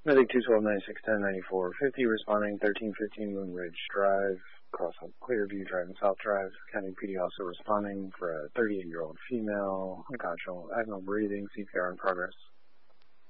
Medic 212-9610-9450, responding 1315 Moon Ridge Drive, across Clearview Drive and South Drive. County PD also responding for a 38-year-old female, unconscionable, abnormal breathing, CPR in progress.